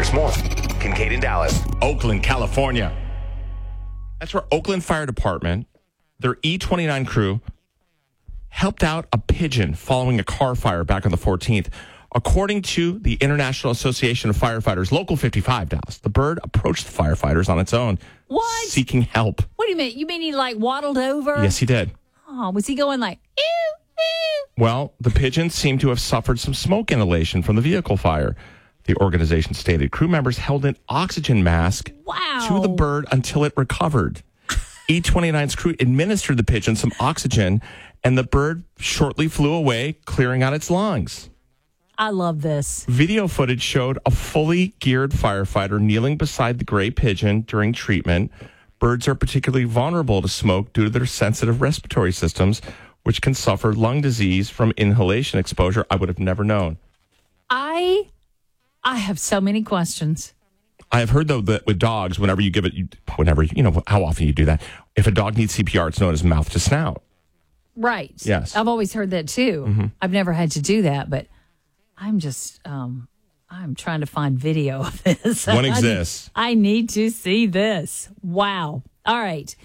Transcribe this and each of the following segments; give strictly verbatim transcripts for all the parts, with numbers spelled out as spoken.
Here's more. Kincaid in Dallas. Oakland, California. That's where Oakland Fire Department, their E twenty-nine crew, helped out a pigeon following a car fire back on the fourteenth. According to the International Association of Firefighters, Local fifty-five, Dallas, the bird approached the firefighters on its own, What? seeking help. What do you mean? You mean he like waddled over? Yes, he did. Oh, was he going like, ew, ew? Well, the pigeon seemed to have suffered some smoke inhalation from the vehicle fire. The organization stated crew members held an oxygen mask Wow. to the bird until it recovered. E twenty-nine's crew administered the pigeon some oxygen, and the bird shortly flew away, clearing out its lungs. I love this. Video footage showed a fully geared firefighter kneeling beside the gray pigeon during treatment. Birds are particularly vulnerable to smoke due to their sensitive respiratory systems, which can suffer lung disease from inhalation exposure. I would have never known. I I have so many questions. I have heard, though, that with dogs, whenever you give it, you, whenever, you know, how often you do that, if a dog needs C P R, it's known as mouth to snout. Right. Yes. I've always heard that too. Mm-hmm. I've never had to do that, but I'm just, um, I'm trying to find video of this. One exists. I need to see this. Wow. All right.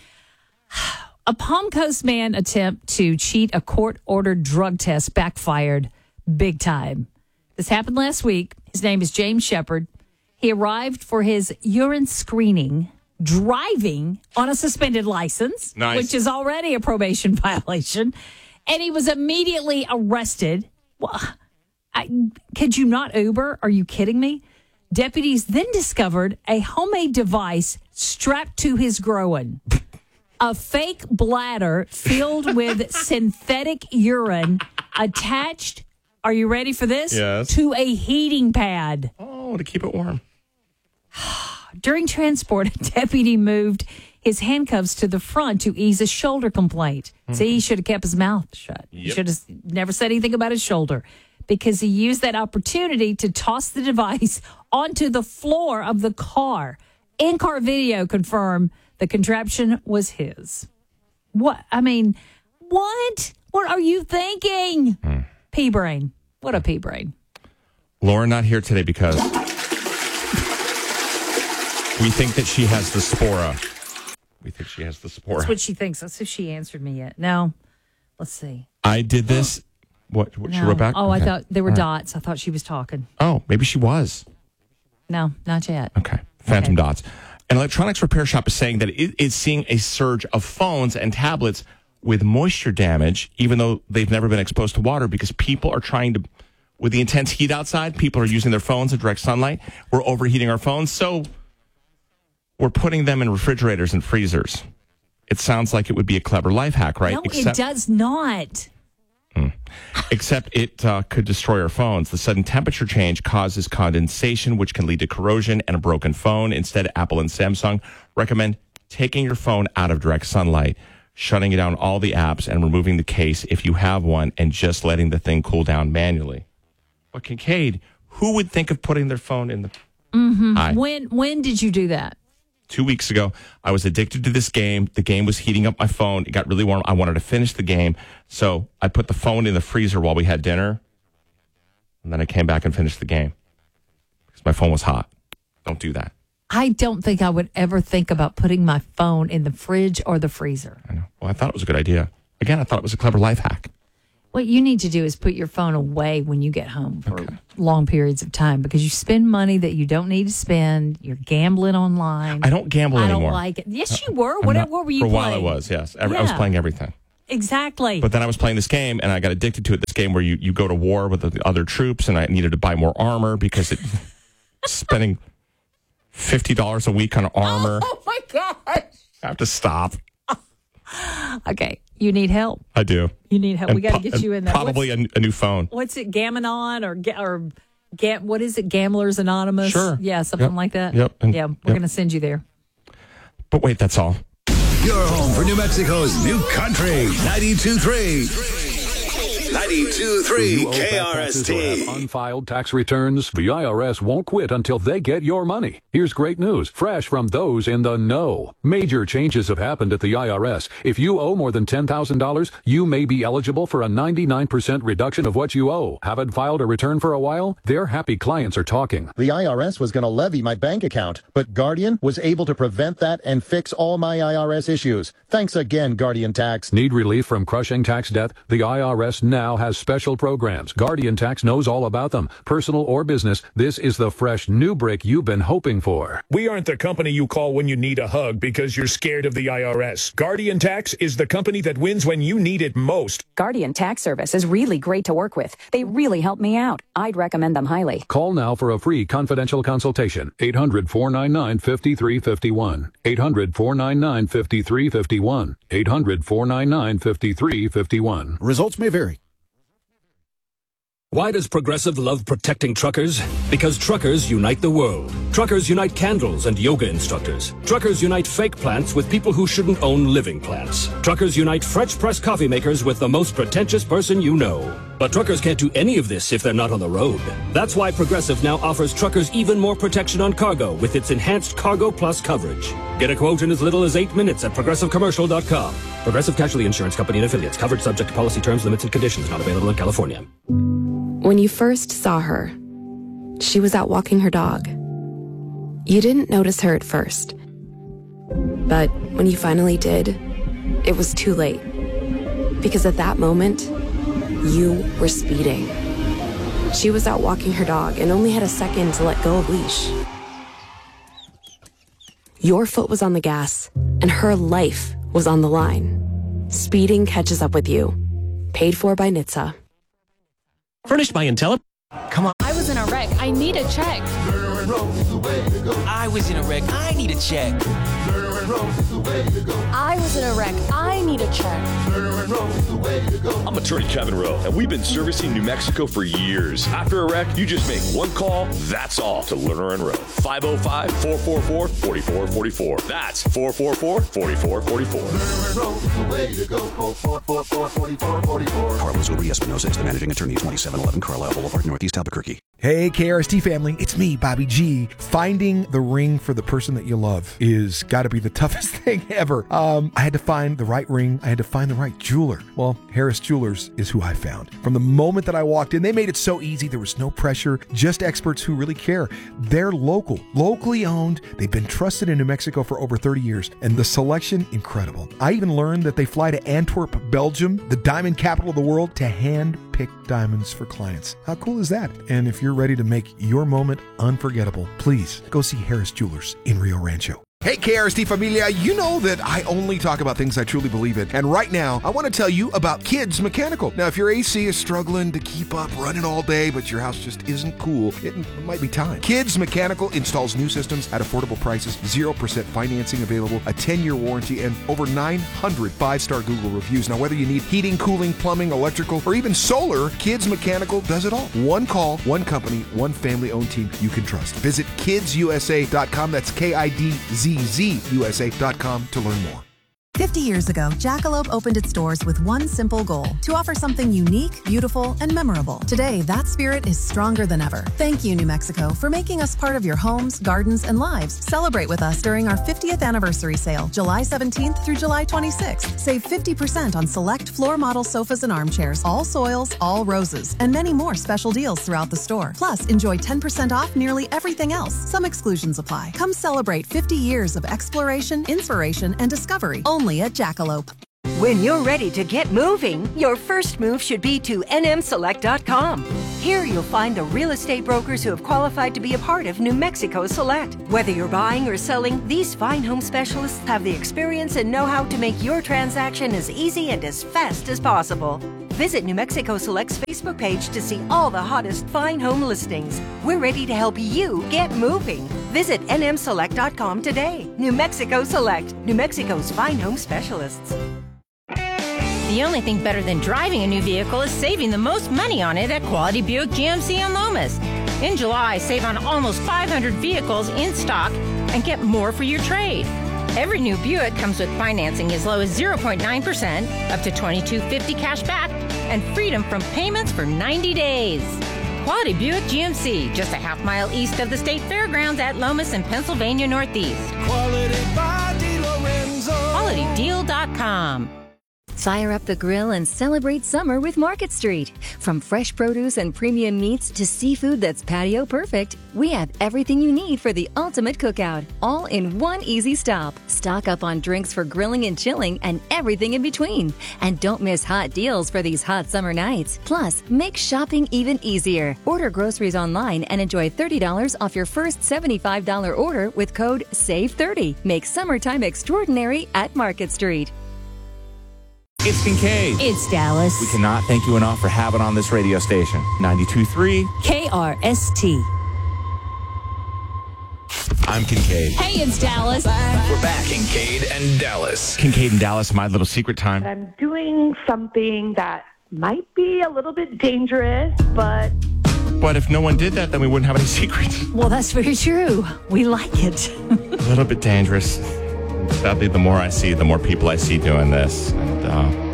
A Palm Coast man attempt to cheat a court-ordered drug test backfired big time. This happened last week. His name is James Shepard. He arrived for his urine screening driving on a suspended license, nice. Which is already a probation violation, and he was immediately arrested. Well, I, could you not Uber? Are you kidding me? Deputies then discovered a homemade device strapped to his groin. A fake bladder filled with synthetic urine attached, are you ready for this? Yes. To a heating pad. Oh, to keep it warm. During transport, a deputy moved his handcuffs to the front to ease a shoulder complaint. Mm-hmm. See, he should have kept his mouth shut. Yep. He should have never said anything about his shoulder because he used that opportunity to toss the device onto the floor of the car. In-car video confirmed the contraption was his. What? I mean, what? What are you thinking? Mm. Pea brain. What a pea brain. Laura not here today because we think that she has the spora. We think she has the spora. That's what she thinks. That's if she answered me yet. No. Let's see. I did this. What? what no. She wrote back? Oh, okay. I thought there were All dots. Right. I thought she was talking. Oh, maybe she was. No, not yet. Okay. Phantom okay. dots. An electronics repair shop is saying that it is seeing a surge of phones and tablets with moisture damage, even though they've never been exposed to water, because people are trying to, with the intense heat outside, people are using their phones in direct sunlight. We're overheating our phones, so we're putting them in refrigerators and freezers. It sounds like it would be a clever life hack, right? No, Except, it does not. Hmm. Except it uh, could destroy our phones. The sudden temperature change causes condensation, which can lead to corrosion and a broken phone. Instead, Apple and Samsung recommend taking your phone out of direct sunlight, shutting down all the apps, and removing the case if you have one, and just letting the thing cool down manually. But Kincaid, who would think of putting their phone in the... Mm-hmm. I, when when did you do that? Two weeks ago, I was addicted to this game. The game was heating up my phone. It got really warm. I wanted to finish the game. So I put the phone in the freezer while we had dinner. And then I came back and finished the game. Because my phone was hot. Don't do that. I don't think I would ever think about putting my phone in the fridge or the freezer. I know. Well, I thought it was a good idea. Again, I thought it was a clever life hack. What you need to do is put your phone away when you get home for Okay. long periods of time because you spend money that you don't need to spend. You're gambling online. I don't gamble I anymore. don't like it. Yes, you were. I'm What, not- what were you For a playing? while it was, yes. Every, I was Yeah. playing everything. Exactly. But then I was playing this game, and I got addicted to it. This game where you, you go to war with the other troops, and I needed to buy more armor because it spending fifty dollars a week on armor. Oh, my gosh. I have to stop. Okay. You need help. I do. You need help. And we got to po- get you in there. Probably a, a new phone. What's it, Gamanon or ga- or ga- what is it, Gamblers Anonymous? Sure. Yeah, something Yep. like that. Yep. And- yeah, we're yep. going to send you there. But wait, that's all. Your home for New Mexico's new country, ninety-two point three. ninety-two point three K R S T. Have unfiled tax returns? The I R S won't quit until they get your money. Here's great news, fresh from those in the know. Major changes have happened at the I R S. If you owe more than ten thousand dollars, you may be eligible for a ninety-nine percent reduction of what you owe. Haven't filed a return for a while? Their happy clients are talking. The I R S was going to levy my bank account, but Guardian was able to prevent that and fix all my I R S issues. Thanks again, Guardian Tax. Need relief from crushing tax debt? The I R S now has special programs. Guardian Tax knows all about them. Personal or business, this is the fresh new break you've been hoping for. We aren't the company you call when you need a hug because you're scared of the I R S. Guardian Tax is the company that wins when you need it most. Guardian Tax Service is really great to work with. They really help me out. I'd recommend them highly. Call now for a free confidential consultation. eight hundred, four nine nine, five three five one. eight hundred, four nine nine, five three five one. eight hundred, four nine nine, five three five one. Results may vary. Why does Progressive love protecting truckers? Because truckers unite the world. Truckers unite candles and yoga instructors. Truckers unite fake plants with people who shouldn't own living plants. Truckers unite French press coffee makers with the most pretentious person you know. But truckers can't do any of this if they're not on the road. That's why Progressive now offers truckers even more protection on cargo with its enhanced Cargo Plus coverage. Get a quote in as little as eight minutes at progressive commercial dot com. Progressive Casualty Insurance Company and Affiliates. Covered subject to policy terms, limits, and conditions. Not available in California. When you first saw her, she was out walking her dog. You didn't notice her at first. But when you finally did, it was too late. Because at that moment, you were speeding. She was out walking her dog and only had a second to let go of leash. Your foot was on the gas, and her life was on the line. Speeding catches up with you. Paid for by N H T S A. Furnished by Intelli. Come on. I was in a wreck. I need a check. I was in a wreck. I need a check. I was in a wreck. I need a check. I'm attorney Kevin Rowe, and we've been servicing New Mexico for years. After a wreck, you just make one call, that's all, to Lerner and Rowe. five oh five, four four four, four four four four. That's four four four, four four four four. Carlos Uber Espinosa is the managing attorney, twenty-seven eleven Carlisle Boulevard, Northeast Albuquerque. Hey, K R S T family, it's me, Bobby G. Finding the ring for the person that you love is got to be the toughest thing ever. Um, I had to find the right ring. I had to find the right jeweler. Well, Harris Jewelers is who I found. From the moment that I walked in, they made it so easy. There was no pressure, just experts who really care. They're local, locally owned. They've been trusted in New Mexico for over thirty years, and the selection, incredible. I even learned that they fly to Antwerp, Belgium, the diamond capital of the world, to hand pick diamonds for clients. How cool is that? And if you're ready to make your moment unforgettable, please go see Harris Jewelers in Rio Rancho. Hey, K R S T familia, you know that I only talk about things I truly believe in. And right now, I want to tell you about Kids Mechanical. Now, if your A C is struggling to keep up running all day, but your house just isn't cool, it might be time. Kids Mechanical installs new systems at affordable prices, zero percent financing available, a ten-year warranty, and over nine hundred five-star Google reviews. Now, whether you need heating, cooling, plumbing, electrical, or even solar, Kids Mechanical does it all. One call, one company, one family-owned team you can trust. Visit kids u s a dot com. That's K I D Z Z U S A dot com to learn more. fifty years ago, Jackalope opened its doors with one simple goal: to offer something unique, beautiful, and memorable. Today, that spirit is stronger than ever. Thank you, New Mexico, for making us part of your homes, gardens, and lives. Celebrate with us during our fiftieth anniversary sale, July seventeenth through July twenty-sixth. Save fifty percent on select floor model sofas and armchairs, all soils, all roses, and many more special deals throughout the store. Plus, enjoy ten percent off nearly everything else. Some exclusions apply. Come celebrate fifty years of exploration, inspiration, and discovery. Only at Jackalope. When you're ready to get moving, your first move should be to N M select dot com. Here you'll find the real estate brokers who have qualified to be a part of New Mexico Select. Whether you're buying or selling, these fine home specialists have the experience and know-how to make your transaction as easy and as fast as possible. Visit New Mexico Select's Facebook page to see all the hottest fine home listings. We're ready to help you get moving. Visit N M select dot com today. New Mexico Select, New Mexico's fine home specialists. The only thing better than driving a new vehicle is saving the most money on it at Quality Buick G M C in Lomas. In July, save on almost five hundred vehicles in stock and get more for your trade. Every new Buick comes with financing as low as zero point nine percent, up to twenty-two fifty cash back, and freedom from payments for ninety days. Quality Buick G M C, just a half mile east of the state fairgrounds at Lomas in Pennsylvania Northeast. Quality by DeLorenzo. quality deal dot com. Fire up the grill and celebrate summer with Market Street. From fresh produce and premium meats to seafood that's patio perfect, we have everything you need for the ultimate cookout, all in one easy stop. Stock up on drinks for grilling and chilling and everything in between. And don't miss hot deals for these hot summer nights. Plus, make shopping even easier. Order groceries online and enjoy thirty dollars off your first seventy-five dollars order with code save thirty. Make summertime extraordinary at Market Street. It's Kincaid. It's Dallas. We cannot thank you enough for having on this radio station. ninety-two point three K R S T. I'm Kincaid. Hey, it's Dallas. We're back, Kincaid and Dallas. Kincaid and Dallas, my little secret time. I'm doing something that might be a little bit dangerous, but... But if no one did that, then we wouldn't have any secrets. Well, that's very true. We like it. A little bit dangerous. Sadly, the more I see, the more people I see doing this. And, uh,